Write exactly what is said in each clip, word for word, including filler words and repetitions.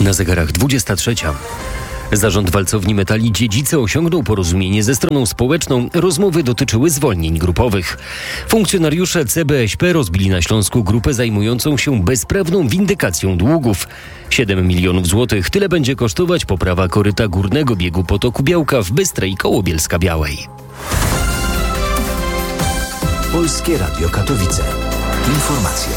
Na zegarach dwudziesta trzecia. Zarząd Walcowni Metali Dziedzice osiągnął porozumienie ze stroną społeczną. Rozmowy dotyczyły zwolnień grupowych. Funkcjonariusze C B S P rozbili na Śląsku grupę zajmującą się bezprawną windykacją długów. siedem milionów złotych. Tyle będzie kosztować poprawa koryta górnego biegu potoku Białka w Bystrej koło Bielska-Białej. Polskie Radio Katowice. Informacje.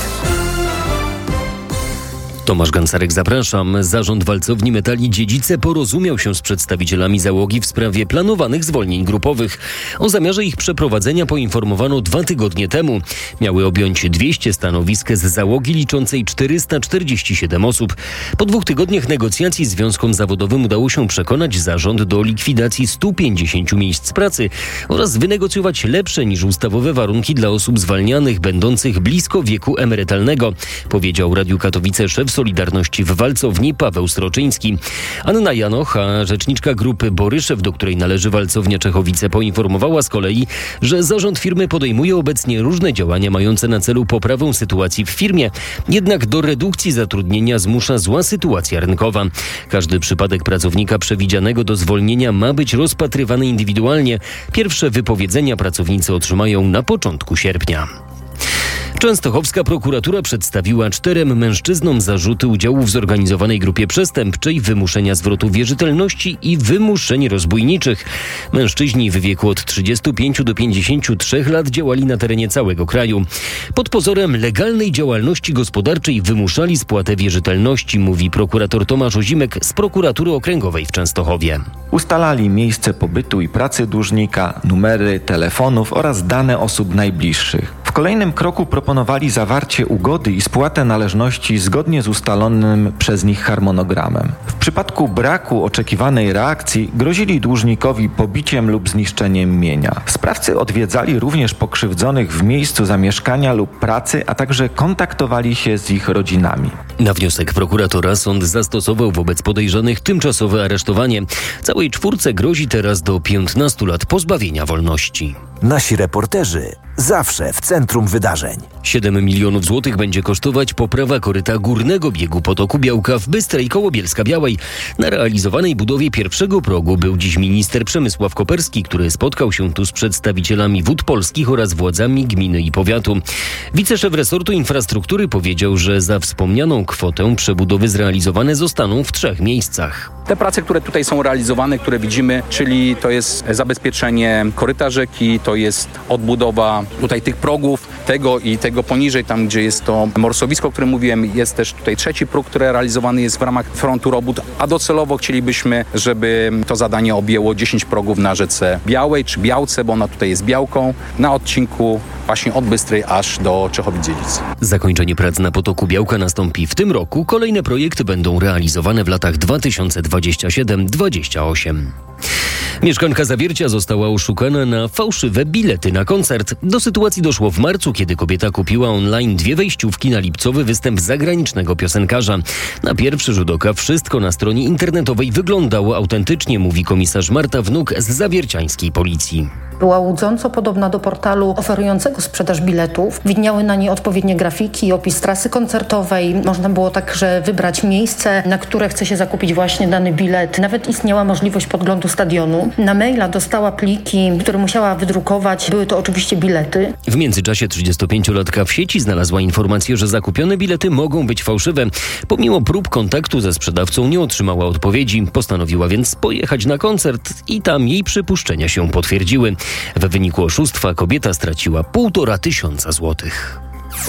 Tomasz Gancarek, zapraszam. Zarząd Walcowni Metali Dziedzice porozumiał się z przedstawicielami załogi w sprawie planowanych zwolnień grupowych. O zamiarze ich przeprowadzenia poinformowano dwa tygodnie temu. Miały objąć dwieście stanowisk z załogi liczącej czterysta czterdzieści siedem osób. Po dwóch tygodniach negocjacji związkom zawodowym udało się przekonać zarząd do likwidacji stu pięćdziesięciu miejsc pracy oraz wynegocjować lepsze niż ustawowe warunki dla osób zwalnianych będących blisko wieku emerytalnego, powiedział Radiu Katowice szef Solidarności w Walcowni Paweł Sroczyński. Anna Janoch, a rzeczniczka grupy Boryszew, do której należy Walcownia Czechowice, poinformowała z kolei, że zarząd firmy podejmuje obecnie różne działania mające na celu poprawę sytuacji w firmie. Jednak do redukcji zatrudnienia zmusza zła sytuacja rynkowa. Każdy przypadek pracownika przewidzianego do zwolnienia ma być rozpatrywany indywidualnie. Pierwsze wypowiedzenia pracownicy otrzymają na początku sierpnia. Częstochowska prokuratura przedstawiła czterem mężczyznom zarzuty udziału w zorganizowanej grupie przestępczej, wymuszenia zwrotu wierzytelności i wymuszeń rozbójniczych. Mężczyźni w wieku od trzydziestu pięciu do pięćdziesięciu trzech lat działali na terenie całego kraju. Pod pozorem legalnej działalności gospodarczej wymuszali spłatę wierzytelności, mówi prokurator Tomasz Ozimek z prokuratury okręgowej w Częstochowie. Ustalali miejsce pobytu i pracy dłużnika, numery telefonów oraz dane osób najbliższych. W kolejnym kroku proponowali zawarcie ugody i spłatę należności zgodnie z ustalonym przez nich harmonogramem. W przypadku braku oczekiwanej reakcji grozili dłużnikowi pobiciem lub zniszczeniem mienia. Sprawcy odwiedzali również pokrzywdzonych w miejscu zamieszkania lub pracy, a także kontaktowali się z ich rodzinami. Na wniosek prokuratora sąd zastosował wobec podejrzanych tymczasowe aresztowanie. Całej czwórce grozi teraz do piętnastu lat pozbawienia wolności. Nasi reporterzy zawsze w centrum wydarzeń. siedem milionów złotych będzie kosztować poprawa koryta górnego biegu potoku Białka w Bystrej koło Bielska-Białej. Na realizowanej budowie pierwszego progu był dziś minister Przemysław Koperski, który spotkał się tu z przedstawicielami Wód Polskich oraz władzami gminy i powiatu. Wiceszef resortu infrastruktury powiedział, że za wspomnianą kwotę przebudowy zrealizowane zostaną w trzech miejscach. Te prace, które tutaj są realizowane, które widzimy, czyli to jest zabezpieczenie koryta rzeki, to jest odbudowa tutaj tych progów, tego i tego poniżej, tam gdzie jest to morsowisko, o którym mówiłem, jest też tutaj trzeci próg, który realizowany jest w ramach frontu robót, a docelowo chcielibyśmy, żeby to zadanie objęło dziesięć progów na rzece Białej czy Białce, bo ona tutaj jest Białką, na odcinku właśnie od Bystrej aż do Czechowic-Dziedzic. Zakończenie prac na potoku Białka nastąpi w tym roku. Kolejne projekty będą realizowane w latach dwa tysiące dwudziestym siódmym do dwudziestego ósmego. Mieszkanka Zawiercia została oszukana na fałszywe bilety na koncert. Do sytuacji doszło w marcu, kiedy kobieta kupiła online dwie wejściówki na lipcowy występ zagranicznego piosenkarza. Na pierwszy rzut oka wszystko na stronie internetowej wyglądało autentycznie, mówi komisarz Marta Wnuk z zawierciańskiej policji. Była łudząco podobna do portalu oferującego sprzedaż biletów. Widniały na niej odpowiednie grafiki, opis trasy koncertowej. Można było także wybrać miejsce, na które chce się zakupić właśnie dany bilet. Nawet istniała możliwość podglądu stadionu. Na maila dostała pliki, które musiała wydrukować. Były to oczywiście bilety. W międzyczasie trzydziestopięciolatka w sieci znalazła informację, że zakupione bilety mogą być fałszywe. Pomimo prób kontaktu ze sprzedawcą nie otrzymała odpowiedzi. Postanowiła więc pojechać na koncert i tam jej przypuszczenia się potwierdziły. W wyniku oszustwa kobieta straciła półtora tysiąca złotych.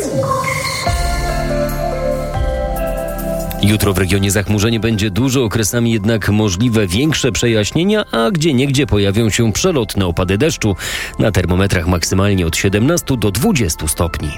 Jutro w regionie zachmurzenie będzie dużo, okresami jednak możliwe większe przejaśnienia, a gdzieniegdzie pojawią się przelotne opady deszczu. Na termometrach maksymalnie od siedemnastu do dwudziestu stopni.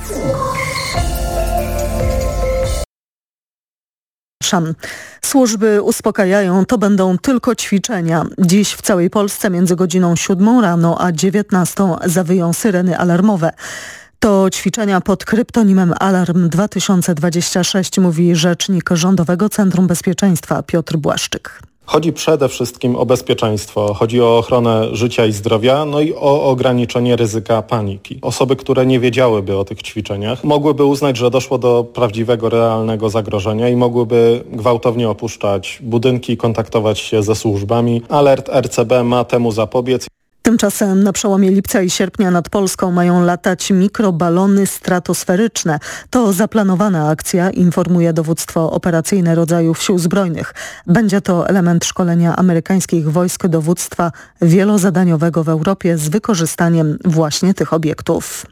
Służby uspokajają, to będą tylko ćwiczenia. Dziś w całej Polsce między godziną siódmą rano a dziewiętnastą zawyją syreny alarmowe. To ćwiczenia pod kryptonimem Alarm dwa tysiące dwadzieścia sześć, mówi rzecznik Rządowego Centrum Bezpieczeństwa Piotr Błaszczyk. Chodzi przede wszystkim o bezpieczeństwo, chodzi o ochronę życia i zdrowia, no i o ograniczenie ryzyka paniki. Osoby, które nie wiedziałyby o tych ćwiczeniach, mogłyby uznać, że doszło do prawdziwego, realnego zagrożenia i mogłyby gwałtownie opuszczać budynki, kontaktować się ze służbami. Alert R C B ma temu zapobiec. Tymczasem na przełomie lipca i sierpnia nad Polską mają latać mikrobalony stratosferyczne. To zaplanowana akcja, informuje dowództwo operacyjne rodzajów Sił Zbrojnych. Będzie to element szkolenia amerykańskich wojsk dowództwa wielozadaniowego w Europie z wykorzystaniem właśnie tych obiektów.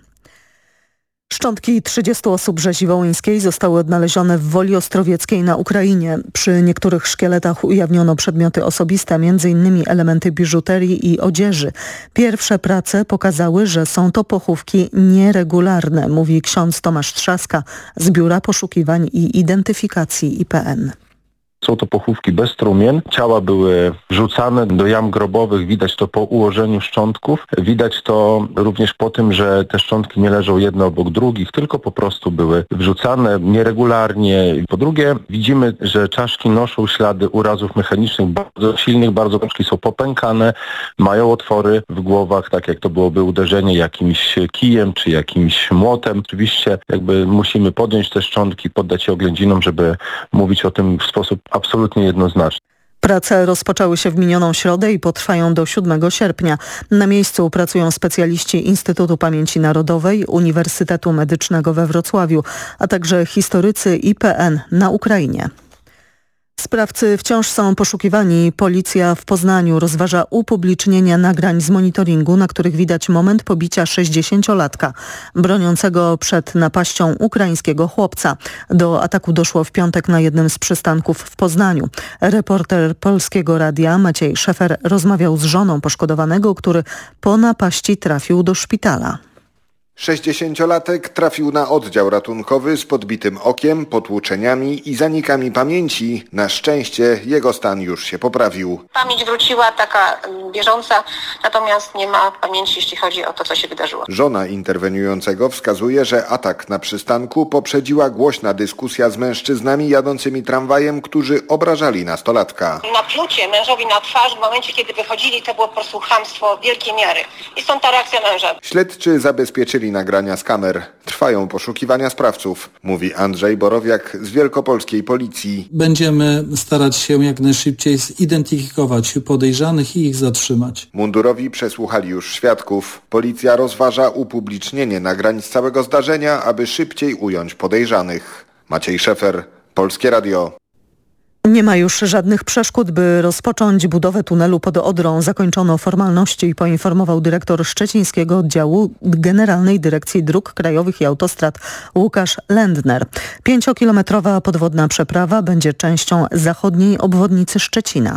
Szczątki trzydziestu osób rzezi wołyńskiej zostały odnalezione w Woli Ostrowieckiej na Ukrainie. Przy niektórych szkieletach ujawniono przedmioty osobiste, między innymi elementy biżuterii i odzieży. Pierwsze prace pokazały, że są to pochówki nieregularne, mówi ksiądz Tomasz Trzaska z Biura Poszukiwań i Identyfikacji I P N. Są to pochówki bez trumien. Ciała były wrzucane do jam grobowych. Widać to po ułożeniu szczątków. Widać to również po tym, że te szczątki nie leżą jedne obok drugich, tylko po prostu były wrzucane nieregularnie. Po drugie, widzimy, że czaszki noszą ślady urazów mechanicznych bardzo silnych, bardzo czaszki są popękane, mają otwory w głowach, tak jak to byłoby uderzenie jakimś kijem czy jakimś młotem. Oczywiście jakby musimy podjąć te szczątki, poddać je oględzinom, żeby mówić o tym w sposób absolutnie jednoznaczny. Prace rozpoczęły się w minioną środę i potrwają do siódmego sierpnia. Na miejscu pracują specjaliści Instytutu Pamięci Narodowej, Uniwersytetu Medycznego we Wrocławiu, a także historycy I P N na Ukrainie. Sprawcy wciąż są poszukiwani. Policja w Poznaniu rozważa upublicznienie nagrań z monitoringu, na których widać moment pobicia sześćdziesięciolatka broniącego przed napaścią ukraińskiego chłopca. Do ataku doszło w piątek na jednym z przystanków w Poznaniu. Reporter Polskiego Radia Maciej Szefer rozmawiał z żoną poszkodowanego, który po napaści trafił do szpitala. sześćdziesięciolatek trafił na oddział ratunkowy z podbitym okiem, potłuczeniami i zanikami pamięci. Na szczęście jego stan już się poprawił. Pamięć wróciła taka bieżąca, natomiast nie ma pamięci, jeśli chodzi o to, co się wydarzyło. Żona interweniującego wskazuje, że atak na przystanku poprzedziła głośna dyskusja z mężczyznami jadącymi tramwajem, którzy obrażali nastolatka. Naplucie mężowi na twarz w momencie, kiedy wychodzili, to było po prostu chamstwo wielkiej miary. I stąd ta reakcja męża. Śledczy zabezpieczyli nagrania z kamer. Trwają poszukiwania sprawców, mówi Andrzej Borowiak z wielkopolskiej policji. Będziemy starać się jak najszybciej zidentyfikować podejrzanych i ich zatrzymać. Mundurowi przesłuchali już świadków. Policja rozważa upublicznienie nagrań z całego zdarzenia, aby szybciej ująć podejrzanych. Maciej Szefer, Polskie Radio. Nie ma już żadnych przeszkód, by rozpocząć budowę tunelu pod Odrą. Zakończono formalności, poinformował dyrektor Szczecińskiego Oddziału Generalnej Dyrekcji Dróg Krajowych i Autostrad Łukasz Lendner. Pięciokilometrowa podwodna przeprawa będzie częścią zachodniej obwodnicy Szczecina.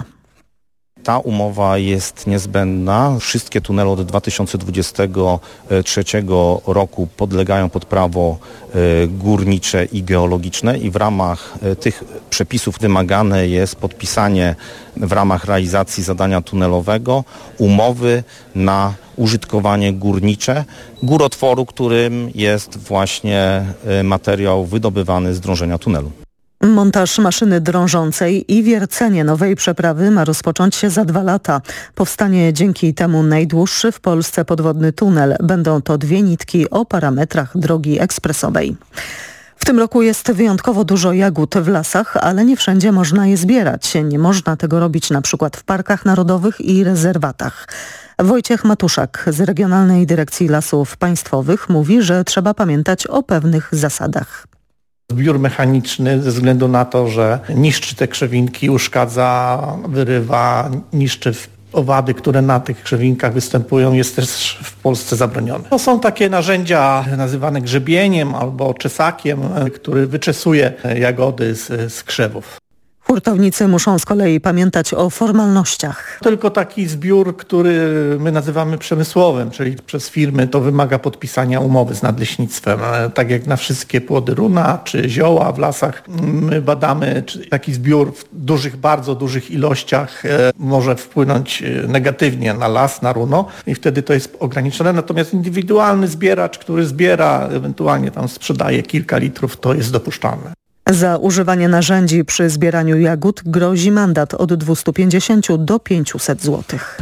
Ta umowa jest niezbędna. Wszystkie tunele od dwa tysiące dwudziestego trzeciego roku podlegają pod prawo górnicze i geologiczne i w ramach tych przepisów wymagane jest podpisanie w ramach realizacji zadania tunelowego umowy na użytkowanie górnicze górotworu, którym jest właśnie materiał wydobywany z drążenia tunelu. Montaż maszyny drążącej i wiercenie nowej przeprawy ma rozpocząć się za dwa lata. Powstanie dzięki temu najdłuższy w Polsce podwodny tunel. Będą to dwie nitki o parametrach drogi ekspresowej. W tym roku jest wyjątkowo dużo jagód w lasach, ale nie wszędzie można je zbierać. Nie można tego robić na przykład w parkach narodowych i rezerwatach. Wojciech Matuszak z Regionalnej Dyrekcji Lasów Państwowych mówi, że trzeba pamiętać o pewnych zasadach. Zbiór mechaniczny ze względu na to, że niszczy te krzewinki, uszkadza, wyrywa, niszczy owady, które na tych krzewinkach występują, jest też w Polsce zabroniony. To są takie narzędzia nazywane grzebieniem albo czesakiem, który wyczesuje jagody z, z krzewów. Hurtownicy muszą z kolei pamiętać o formalnościach. Tylko taki zbiór, który my nazywamy przemysłowym, czyli przez firmy, to wymaga podpisania umowy z nadleśnictwem. Tak jak na wszystkie płody runa czy zioła w lasach, my badamy, czy taki zbiór w dużych, bardzo dużych ilościach może wpłynąć negatywnie na las, na runo i wtedy to jest ograniczone. Natomiast indywidualny zbieracz, który zbiera, ewentualnie tam sprzedaje kilka litrów, to jest dopuszczalne. Za używanie narzędzi przy zbieraniu jagód grozi mandat od dwieście pięćdziesiąt do pięciuset złotych.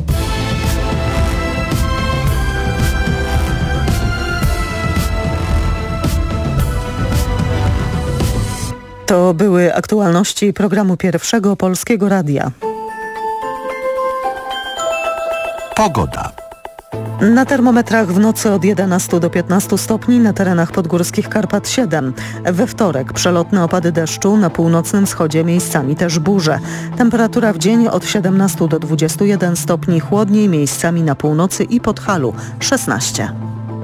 To były aktualności programu Pierwszego Polskiego Radia. Pogoda. Na termometrach w nocy od jedenastu do piętnastu stopni, na terenach podgórskich Karpat siedem. We wtorek przelotne opady deszczu, na północnym wschodzie miejscami też burze. Temperatura w dzień od siedemnastu do dwudziestu jeden stopni, chłodniej miejscami na północy i Podhalu szesnaście.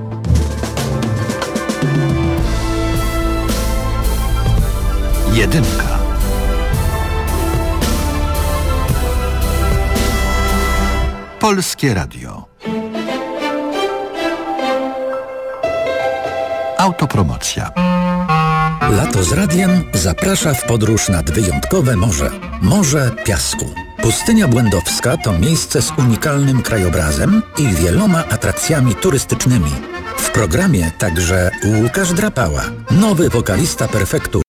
Jedynka. Polskie Radio. Autopromocja. Lato z radiem zaprasza w podróż nad wyjątkowe morze. Morze Piasku. Pustynia Błędowska to miejsce z unikalnym krajobrazem i wieloma atrakcjami turystycznymi. W programie także Łukasz Drapała, nowy wokalista Perfektu,